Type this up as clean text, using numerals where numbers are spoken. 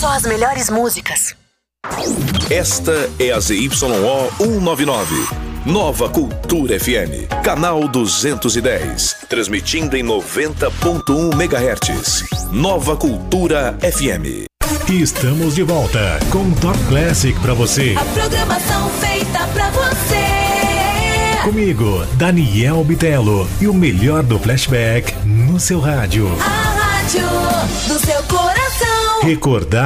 Só as melhores músicas. Esta é a ZYO 199. Nova Cultura FM, canal 210, transmitindo em 90.1 MHz. Nova Cultura FM. E estamos de volta com Top Classic pra você. A programação feita pra você. Comigo, Daniel Bitelo, e o melhor do flashback no seu rádio. A rádio do seu coração. Recordar